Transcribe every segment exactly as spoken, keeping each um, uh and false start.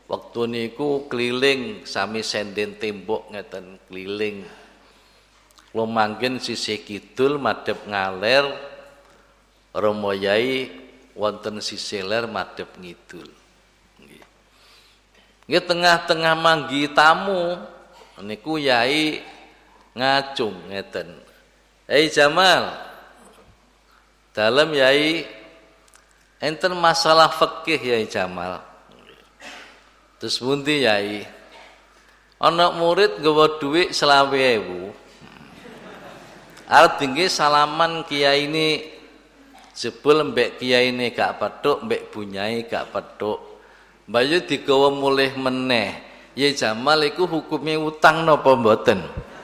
Waktu niku keliling sami senden tembok ngeten keliling. Kula manggen sisih kidul madhep ngaler, Romo Yai wonten sisih ler madhep ngidul. Nggih. Nggih tengah-tengah manggi tamu niku Yai ngacung ngeten. Hei Jamal. Dalam Yai enten masalah fikih Yai Jamal. Terus pundi Yai? Ana murid nggawa dhuwit selawe ewu. Arep tinggi salaman kiai ini jebul mbek kiai ini gak petuk, mbek bunyai gak petuk. Bayu digawa mulih meneh. Yai Jamal iku hukume utang napa mboten?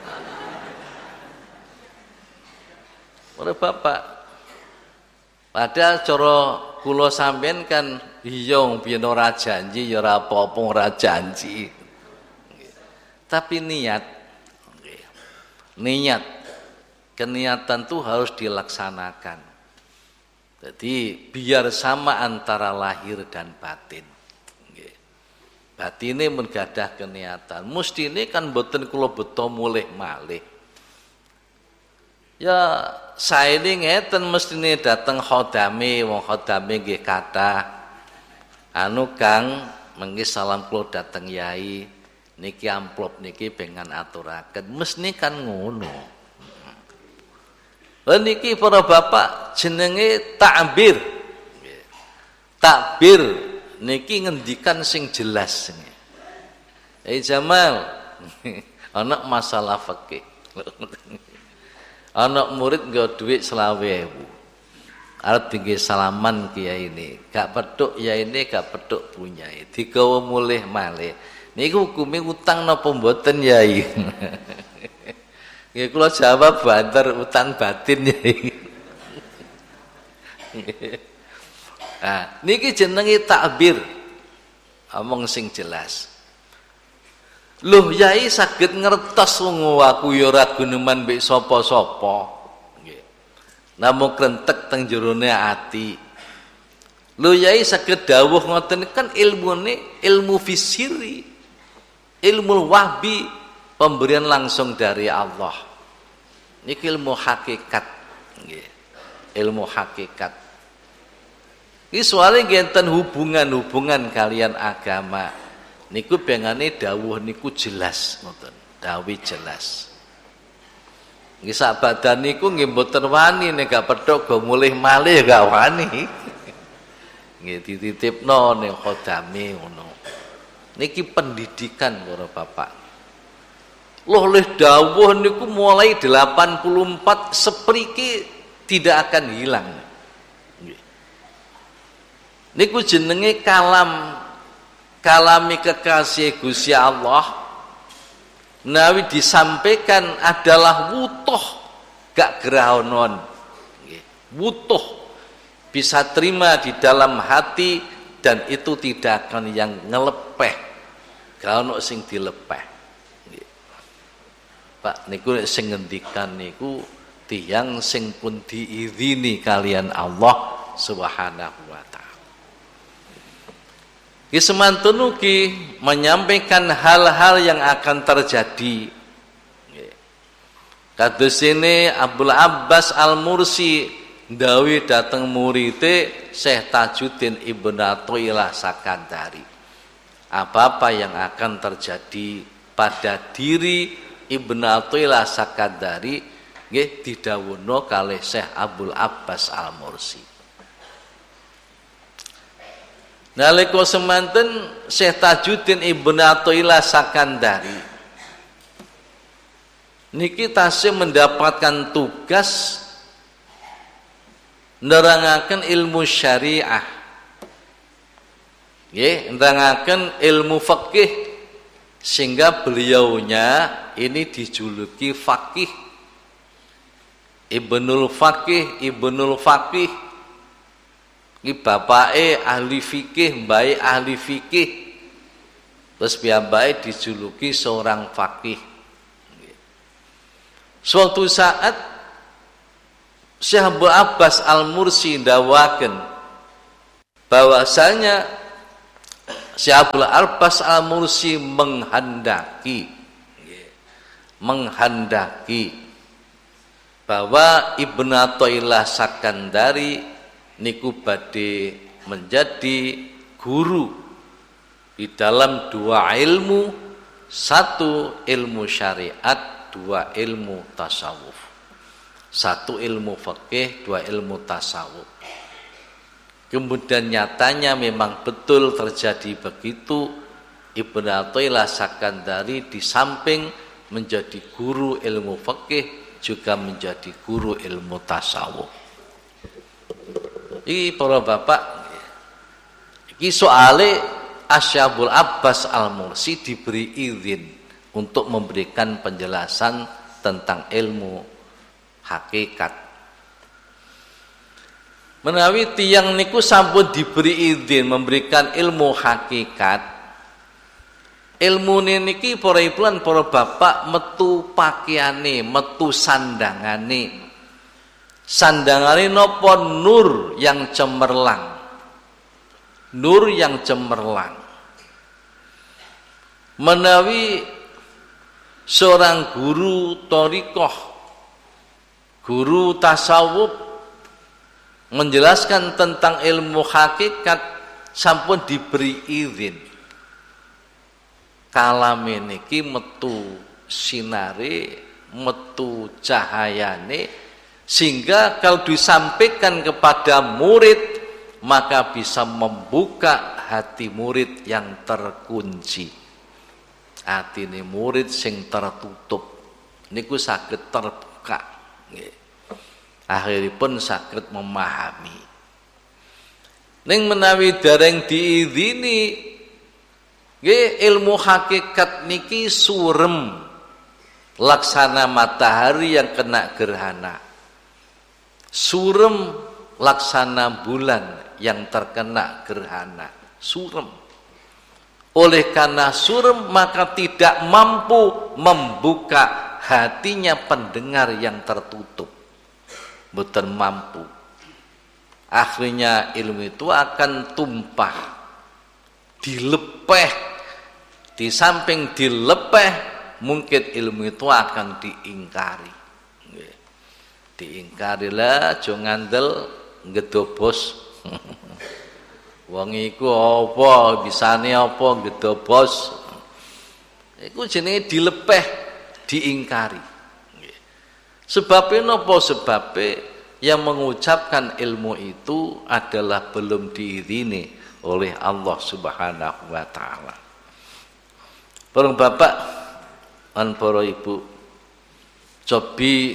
Ora Bapak. Padahal cara kula sampean kan iya biyen ora janji ya ora apa-apa ora janji. Tapi niat niat keniatan tuh harus dilaksanakan. Jadi biar sama antara lahir dan batin. Batine menggadah keniatan. Mestine kan mboten kula beto mulih malih. Ya saene ngeten mestine dateng khodame, wong khodame nggih kathah. Anu Kang, mengki salam kula dateng Yai. Niki amplop niki pengen aturaken. Mestine kan ngono. Lah niki para bapak jenenge takbir. Takbir niki ngendikan sing jelas. Eh Jamal, ana masalah fikih. Anak murid nggo dhuwit selawe ewu. Arep tinggi salaman kiai ini, gak petuk ya ini gak petuk punyai. Digawa mulih malih. Niku hukume utang napa mboten Yai? Nggih kula jawab banter utang batin Yai. Nah, niki jenenge takbir. Omong sing jelas. Loh Yai saged ngertos wong aku ya ora guneman mbek sapa-sapa. Nggih. Namung krentek teng jerone ati. Loh Yai saged dawuh ngoten kan ilmune ilmu fisiri. Ilmu wahbi pemberian langsung dari Allah. Niki ilmu hakikat. Nggih. Ilmu hakikat. Iki soalnya ngenten hubungan-hubungan kalian agama. Niku bengane dawuh niku jelas ngoten. Dawi jelas. Nggih sak badan niku nggih mboten wani nek gak petuk go mulih malih gak wani. Nggih dititipno ning khodame ngono. Niki pendidikan para bapak. Loh leh dawuh niku mulai delapan puluh empat sepriki tidak akan hilang. Nggih. Niku jenenge kalam kalami kekasih Gusti Allah nawi disampaikan adalah wutuh gak geraonon wutuh bisa terima di dalam hati dan itu tidak akan yang ngelepeh gak ono sing dilepeh. Pak niku sing ngendikan niku tiyang sing pun diizini kalian Allah Subhanahu wa taala. Ki semantun ugi menyampaikan hal-hal yang akan terjadi. Kados ini Abdul Abbas Al-Mursi ndawi dateng murite Syekh Tajuddin Ibnu Athaillah Sakandari. Apa-apa yang akan terjadi pada diri Ibnu Athaillah Sakandari nggih didhawuhna kalih Syekh Abdul Abbas Al-Mursi. Nalika semanten Syekh Tajuddin Ibnu Athaillah Sakandari niki tasih mendapatkan tugas nerangaken ilmu syariah. Nggih, nerangaken ilmu fikih sehingga beliaunya ini dijuluki faqih. Ibnul Faqih, Ibnul Faqih. Iki bapake ahli fikih, mbae ahli fikih. Terus piyambake dijuluki seorang faqih. Suatu saat Syekh Abdul Abbas Al-Mursi ndawaken bahwasanya Syekh Abdul Abbas Al-Mursi menghendaki menghendaki bahwa Ibnu Athaillah Sakandari niku badhe menjadi guru di dalam dua ilmu, satu ilmu syariat, dua ilmu tasawuf. Satu ilmu fikih, dua ilmu tasawuf. Kemudian nyatanya memang betul terjadi begitu. Ibnu Athaillah Sakandari di samping menjadi guru ilmu fikih juga menjadi guru ilmu tasawuf. Iki para bapak, iki soale Syekh Abdul Abbas Al-Mursi diberi izin untuk memberikan penjelasan tentang ilmu hakikat. Menawi tiyang niku sampun diberi izin memberikan ilmu hakikat, ilmu niki para ibu lan para bapak metu pakaiane, metu sandangane. Sandangane napa? Nur yang cemerlang. Nur yang cemerlang. Menawi seorang guru thariqah, guru tasawuf menjelaskan tentang ilmu hakikat sampun diberi izin. Kalame niki metu sinare, metu cahayane, sehingga kalau disampaikan kepada murid maka bisa membuka hati murid yang terkunci. Hatine murid sing tertutup niku saged terbuka. Nggih. Akhiripun saged memahami. Ning menawi dereng diizini, nggih, ilmu hakikat niki surem laksana matahari yang kena gerhana. Surem laksana bulan yang terkena gerhana. Surem. Oleh karena surem maka tidak mampu membuka hatinya pendengar yang tertutup. Mboten mampu. Akhirnya ilmu itu akan tumpah, dilepeh. Di samping dilepeh, mungkin ilmu itu akan diingkari. Diingkari lah, aja ngandel gedobos. Wong iku apa, bisane apa gedobos. Iku jenenge dilepeh, diingkari. Sebabnya napa? Sebabnya yang mengucapkan ilmu itu adalah belum diizini oleh Allah Subhanahu wa taala. Para bapak lan para ibu, cobi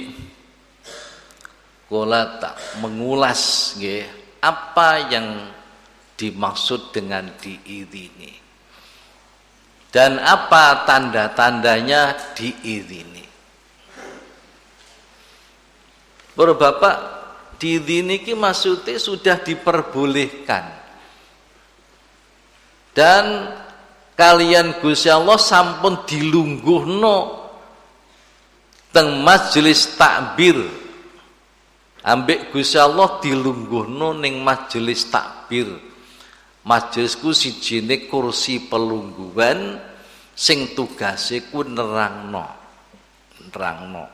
kula tak mengulas nggih apa yang dimaksud dengan diizini dan apa tanda-tandanya diizini. Para bapak, diizini ki maksudnya sudah diperbolehkan. Dan kalian Gusti Allah sampun dilungguhno teng majelis takbir. Ambek Gusti Allah dilungguhno ning majelis takbir. Majelisku sijine kursi pelungguhan sing tugase ku nerangno. Nerangno.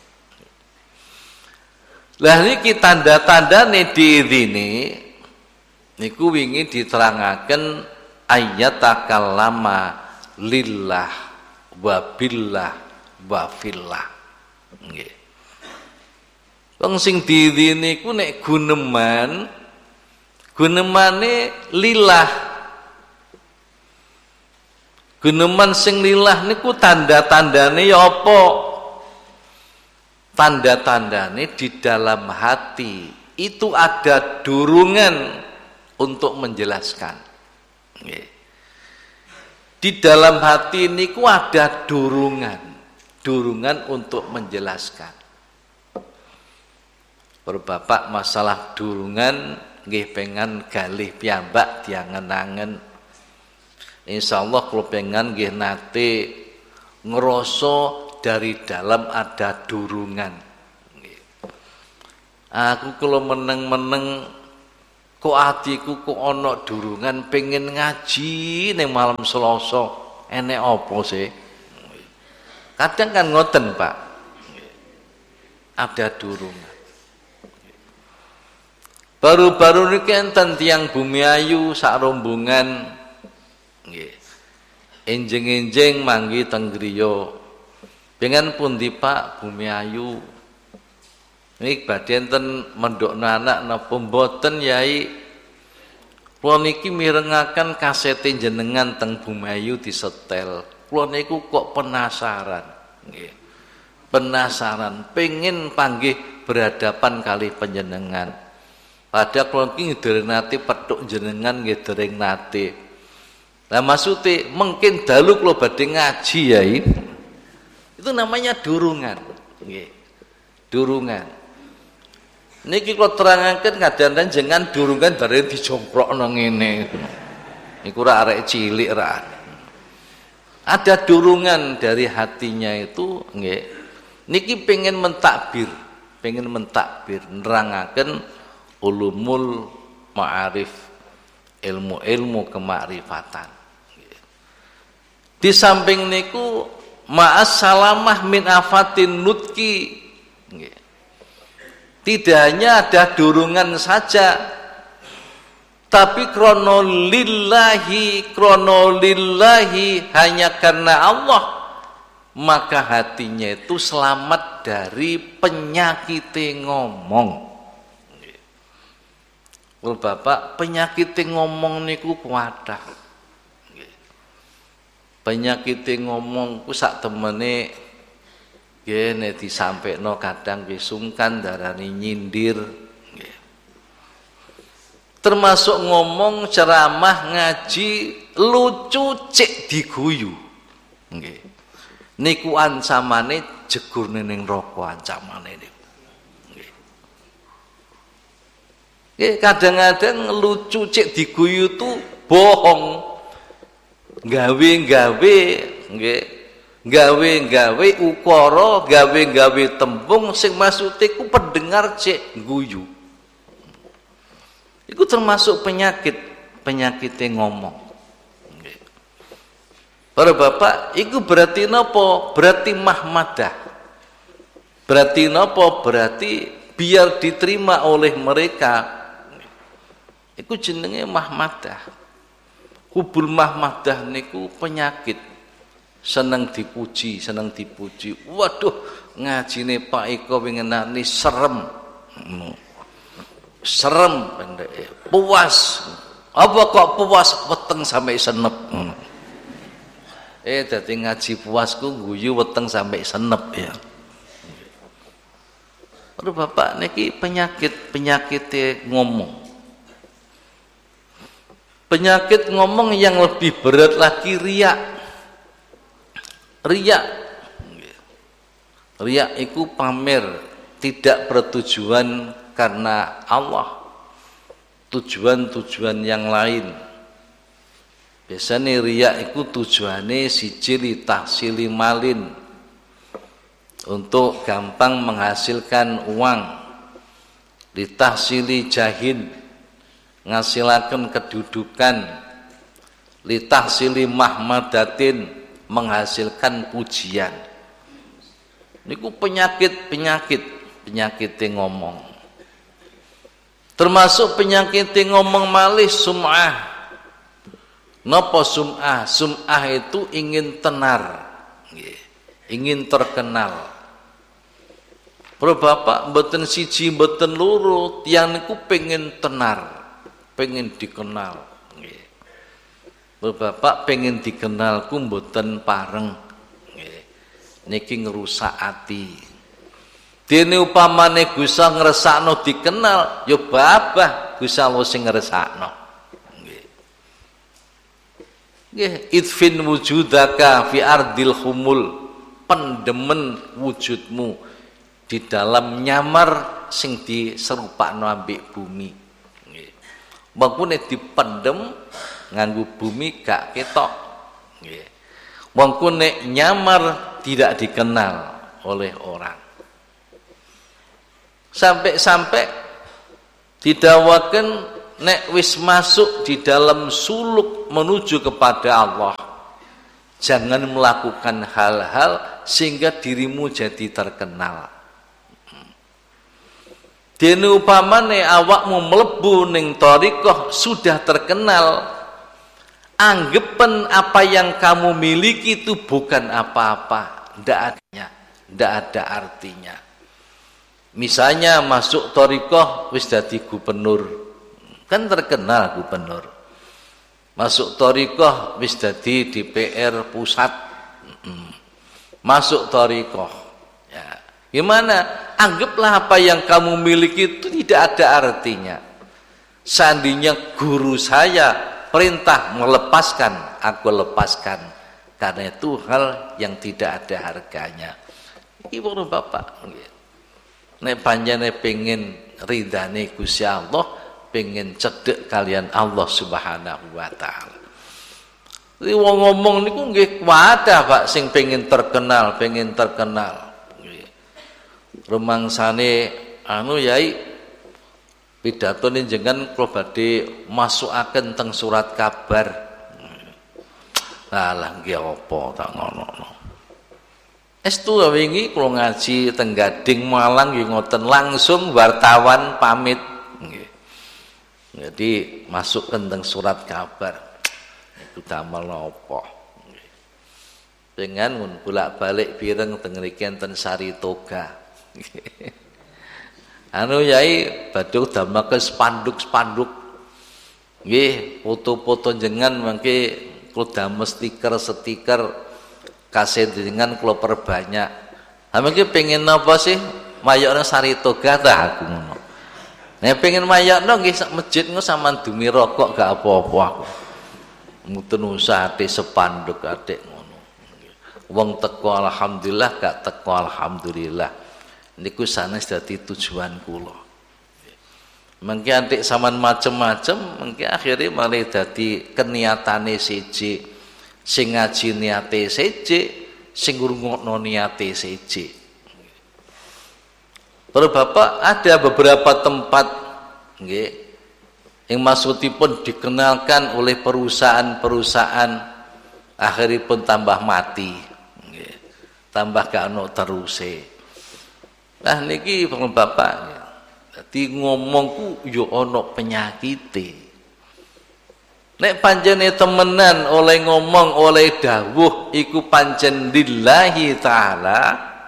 Lah niki tanda-tandane diizini niku wingi diterangaken ayatakallama lillah wa billah wa fillah. Nggih. Wong sing diizini ku nek guneman, gunemane lillah. Guneman sing lillah niku tanda-tandane ya apa? Tanda-tandane di dalam hati itu ada dorongan untuk menjelaskan. Di dalam hati ini ku ada dorongan, dorongan untuk menjelaskan. Para bapak masalah dorongan nggih pengen galih piyambak diangen-angen. Insyaallah kula pengen nggih nate ngrasa dari dalam ada dorongan. Aku kalau meneng-meneng kok atiku kok ana durungan pengen ngaji ning malam Selasa, enek apa sih? Kadang kan ngoten, Pak. Ada durungan. Baru-baru niki enten tiyang Bumi Ayu sak rombongan nggih. Enjing-enjing manggi teng griya. Pengen pundi Pak Bumi Ayu? Niki badhe enten mendhokno anak napa mboten Yai? Kula niki mirengaken kasete jenengan teng Bumi Ayu disetel. Kula niku kok penasaran. Nggih. Penasaran, pengen panggih berhadapan kali panjenengan. Padahal kula niki dereng nate petuk jenengan nggih dereng nate. Lah maksude mungkin dalu kula badhe ngaji Yai. Itu namanya durungan. Nggih. Durungan. Niki kula terangaken kadang-kadang jenengan durungan bareng dijongkrokno ngene. Niku ora arek cilik ra. Ada durungan dari hatinya itu nggih. Niki pengen mentakbir, pengen mentakbir nerangaken ulumul ma'arif, ilmu-ilmu kemakrifatan. Di samping niku ma'as salamah min afatin nutki. Tidak hanya ada durungan saja, tapi krono lillahi, krono lillahi, hanya karena Allah, maka hatinya itu selamat dari penyakit ngomong. Well, Bapak, penyakit ngomong niku kuwadah. Penyakit ngomong ku sak temene nggih nek disampekno kadang nggih sungkan darani nyindir. Nggih. Termasuk ngomong ceramah ngaji lucu cek diguyu. Nggih. Niku ansamane jegur ning neraka ancamane niku. Nggih, kadang-kadang lucu cek diguyu tu bohong. Gawe-gawe nggih, gawe-gawe ukara, gawe-gawe tembung sing maksude ku pendengar cek guyu. Iku termasuk penyakit, penyakite ngomong. Nggih. Para Bapak, iku berarti napa? Berarti mahmadah. Berarti napa? Berarti biar diterima oleh mereka. Iku jenenge mahmadah. Hubul mahmadah niku penyakit. Seneng dipuji, seneng dipuji. Waduh, ngajine Pak Iko wingenane serem. Serem pendeke. Puas. Apa kok puas weteng sampai senep. Eh dadi ngaji puasku guyu weteng sampai senep ya. Aduh Bapak niki penyakit, penyakite ngomong. Penyakit ngomong yang lebih berat lagi riya. Riya. Riya itu pamer, tidak bertujuan karena Allah. Tujuan-tujuan yang lain. Biasanya riya itu tujuannya siji li tahsili malin. Untuk gampang menghasilkan uang. Li tahsili jahin. Ngasilaken kedudukan, litahsili mahmadatin, menghasilkan pujian. Niku penyakit penyakit penyakit ngomong. Termasuk penyakit ngomong malih sum'ah. Napa sum'ah? Sum'ah itu ingin tenar, ingin terkenal. Para Bapak mboten siji mboten loro, tiyang niku pengen tenar. Pengen dikenal, nggih. Bapak pengen dikenal ku mboten pareng, nggih. Niki ngerusak ati. Dene upamane Gusa ngresakno dikenal, ya babah Gusa lo sing ngresakno, nggih. Nggih, idfin wujudaka fi ardil humul, pendemen wujudmu di dalam nyamar sing diserupakno ambek bumi. Wong nek dipendem nganggo bumi gak ketok. Nggih. Wong nek nyamar tidak dikenal oleh orang. Sampai-sampai didawaken nek wis masuk di dalam suluk menuju kepada Allah, jangan melakukan hal-hal sehingga dirimu jadi terkenal. Dene upamane awakmu mlebu ning thariqah sudah terkenal, anggapan apa yang kamu miliki itu bukan apa-apa, ndak adanya, ndak ada artinya. Misalnya masuk thariqah wis dadi gubernur, kan terkenal gubernur. Masuk thariqah wis dadi D P R pusat, masuk thariqah, ya gimana? Anggaplah apa yang kamu miliki itu tidak ada artinya. Seandainya guru saya perintah melepaskan, aku lepaskan, karena itu hal yang tidak ada harganya. Ibu bapak, nek panjane pengen ridane Gusti Allah, pengen cedek kalian Allah Subhanahu wa taala. Iki wong ngomong niku nggih wadah Pak sing pengen terkenal, pengen terkenal. Rumangsane anu yai pidato jenengan kula badhe masukaken teng surat kabar. Alah nggih apa tak ngono. Estu wingi kula ngaji teng Gading Malang nggih ngoten langsung wartawan pamit nggih. Jadi masukkan teng surat kabar. Iku damel napa? Nggih. Dengan mun bolak-balik pireng teng mriki enten Saritoga. Anu yai badhe damel spanduk-spanduk. Nggih, foto-foto jenengan mangke kula damel stiker-stiker kasih jenengan kula perbanyak. Ha mangke pengen napa sih? Mayokna Saritoga ta aku ngono. Nek pengen mayokno nggih sak masjid ngono sampean dumi rokok gak apa-apa aku. Mboten usah ate spanduk atik ngono. Wong teko alhamdulillah gak teko alhamdulillah. Niku sanes dadi tujuan kula. Mengki antik sampean macem-macem, mengki akhire malah dadi keniatane siji, sing ngaji niate siji, sing ngrungokno niate siji. Para bapak, ada beberapa tempat nggih yang maksudipun dikenalkan oleh perusahaan-perusahaan akhiripun tambah mati nggih. Tambah gak ono teruse. Nah niki bapak, dadi ngomongku yo ana penyakite. Nek panjene temenan oleh ngomong oleh dawuh iku pancen lillahi taala.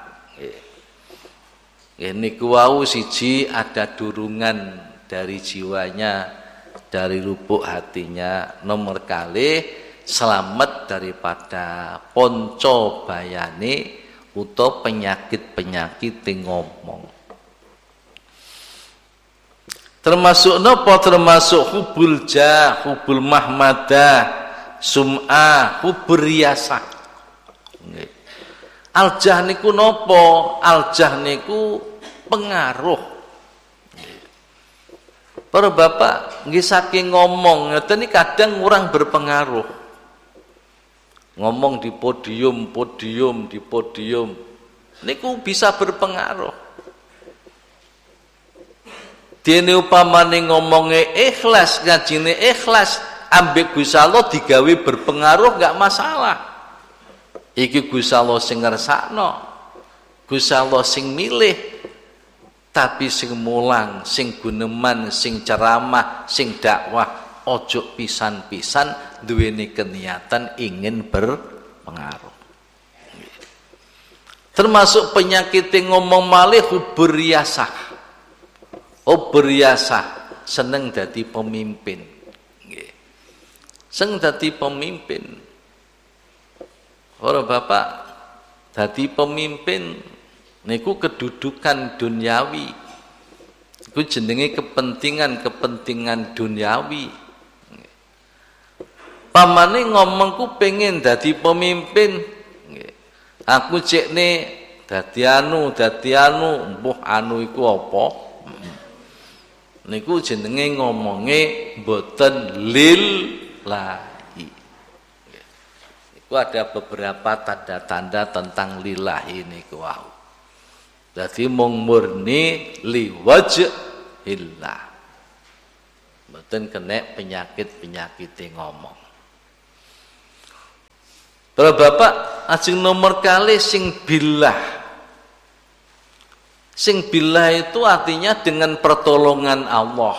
Nggih niku wau siji ada durungan dari jiwanya, dari lubuk hatinya. Nomor kalih selamat daripada ponco bayane utawa penyakit-penyakit ngomong. Termasuk napa? Termasuk hubul jah, hubul mahmadah, sum'ah, hubur riyasah. Nggih. Aljah niku napa? Aljah niku pengaruh. Nggih. Para bapak nggih saking ngomong ngeten iki kadang kurang berpengaruh. Ngomong di podium, podium, di podium. Niku bisa berpengaruh. Dene upamane ngomongnya ikhlas, ngajine ikhlas, ambek Gusti Allah digawe berpengaruh gak masalah. Iki Gusti Allah sing ngersakno, Gusti Allah sing milih, tapi sing mulang, sing guneman, sing ceramah, sing dakwah ojo pisan-pisan duweni keniatan ingin berpengaruh. Termasuk penyakit ngomong malih hubur riyasah. Hubur riyasah, seneng dadi pemimpin. Nggih. Seneng dadi pemimpin. Ora bapak, dadi pemimpin niku kedudukan duniawi. Iku jenenge kepentingan-kepentingan duniawi. Pamane ngomongku pengen dadi pemimpin, aku cekne dadi anu, dadi anu, mbuh anu iku apa? Niku jenenge ngomonge boten lillahi. Iku ada beberapa tanda-tanda tentang lillahi niku wau. Dadi mung murni liwajhillah. Mboten kena penyakit-penyakit ngomong. Para bapak, ajeng nomor kali sing billah. Sing billah itu artinya dengan pertolongan Allah.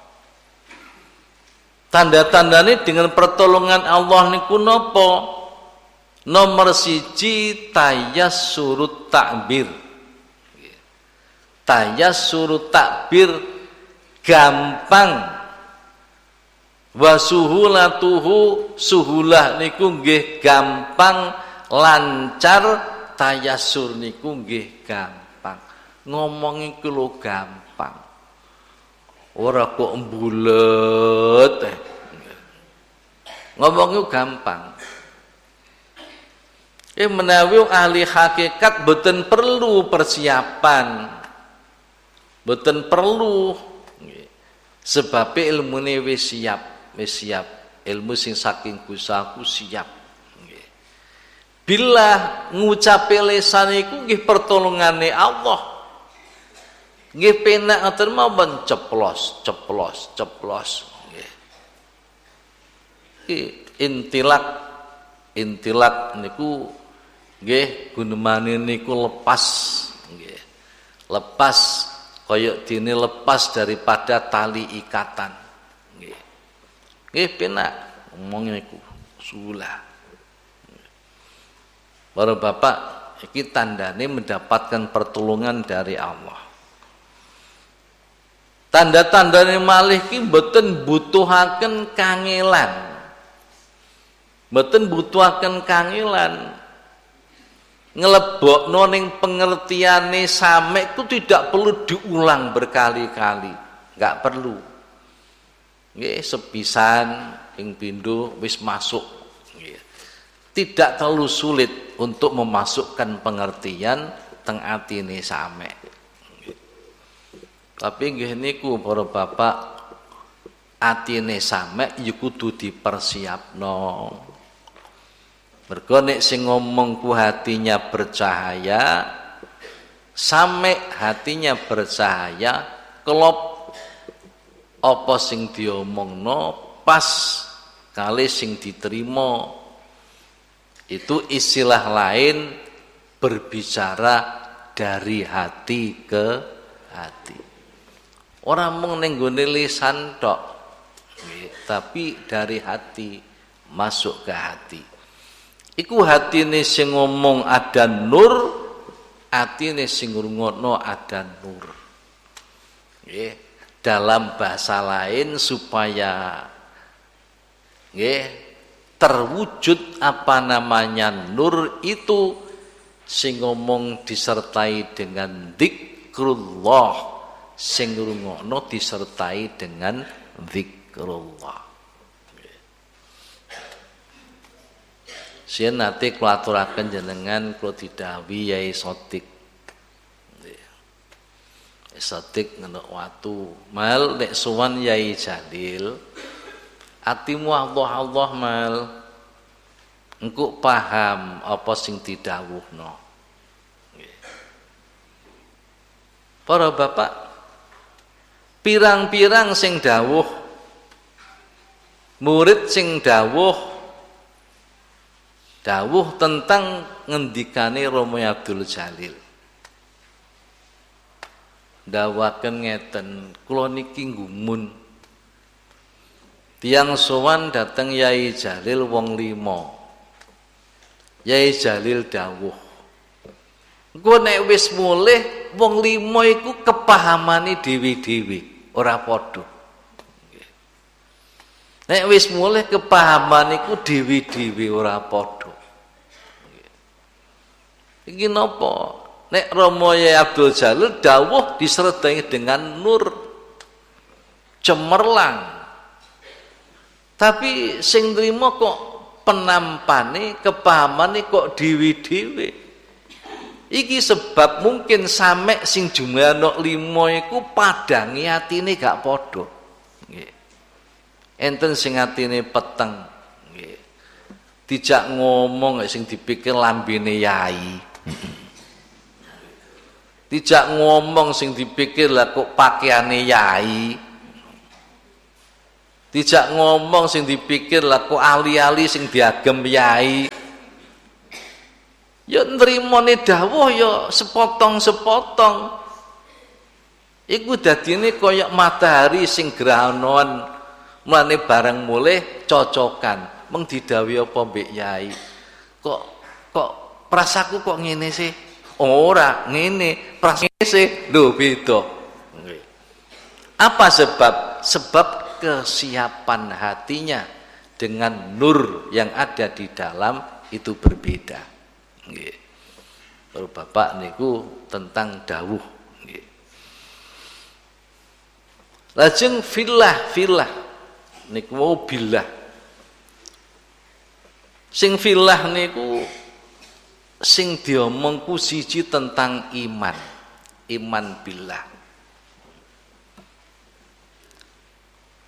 Tanda-tandane dengan pertolongan Allah niku napa? Nomor siji tayassurut takbir. Tayassurut takbir gampang. Wa suhulatuhu suhulah niku nggih gampang, lancar, tayassur niku nggih gampang. Ngomong iku lho gampang. Ora kok mbulet. Ngomong iku gampang. Eh menawi ahli hakikat boten perlu persiapan. Boten perlu sebab ilmune wis siap. Wis siap, ilmu sing saking gusaku siap. Nggih. Bila ngucape lisan iku nggih pertolongane Allah. Nggih penak ngoten mawon ceplos, ceplos, ceplos. Nggih. Iki intilak, intilak niku nggih gunemane niku lepas, nggih. Lepas kaya dene lepas daripada tali ikatan. Nggih penak ngomong niku sulah. Para bapak, iki tandane mendapatkan pertolongan dari Allah. Tanda-tandane malih iki mboten butuhaken kangelan. Mboten butuhaken kangelan. Ngelebokno ning pengertiane same itu tidak perlu diulang berkali-kali, enggak perlu. Nggih sepisan ping pindho wis masuk. Nggih. Tidak terlalu sulit untuk memasukkan pengertian teng atine same. Nggih. Tapi nggih niku para bapak atine same ya kudu dipersiapno. Mergo nek sing ngomong ku hatinya bercahaya, same hatinya bercahaya, kelop apa sing diomongno pas kali sing diterima. Itu istilah lain berbicara dari hati ke hati. Ora mung ning nggone lisan tok, tapi dari hati masuk ke hati. Iku hatine sing ngomong ada nur, atine sing ngrungokno ada nur. Nggih. Dalam bahasa lain supaya nggih terwujud apa namanya nur itu sing ngomong disertai dengan zikrullah, sing ngrungokno disertai dengan zikrullah. Sien nate kula aturaken jenengan kula didhawuhi Yai Sotik. Sotik ngendok watu mal nek sowan Yai Jalil atimu Allah Allah mal engko paham apa sing didhawuhno. Para bapak pirang-pirang sing dawuh murid sing dawuh dawuh tentang ngendikane Romo Abdul Jalil. Dawaken ngeten, kula niki nggumun. Tiyang sowan dateng Yai Jalil wong lima. Yai Jalil dawuh. Engko nek wis mulih wong lima iku kepahamane dhewe-dhewe, ora padha. Nek wis mulih kepahaman iku dhewe-dhewe ora padha. Iki napa? Nek Romo Yai Abdul Jalil dawuh disertai dengan nur cemerlang. Tapi sing nrimo kok penampane, kepamane kok dhewe-dhewe. Iki sebab mungkin sampe sing jumlah nok lima iku padangi atine gak padha. Nggih. Enten sing atine peteng. Nggih. Dijak ngomong sing dipikir lambene yai. Dijak ngomong sing dipikir lah kok pakaiane yai. Dijak ngomong sing dipikir lah kok ali-ali sing diagem yai. Ya nrimone dawuh ya sepotong-sepotong. Iku dadine kaya matahari sing grahanoan, mulane bareng mulih cocokan. Meng didhawuhi apa mbek yai? Kok kok prasaku kok ngene sih? Ora, ngene, pras ngene sih. Lho beda. Apa sebab? Sebab kesiapan hatinya dengan nur yang ada di dalam itu berbeda. Nggih. Baru Bapak niku tentang dawuh. Nggih. Lajeng filah filah niku mau billah. Sing filah niku sing diomongku siji tentang iman. Iman billah.